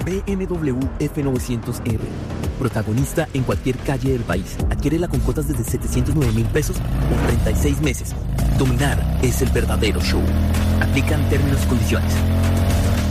BMW F900R. Protagonista en cualquier calle del país. Adquiérela con cuotas desde 709.000 pesos por 36 meses. Dominar es el verdadero show. Aplican términos y condiciones.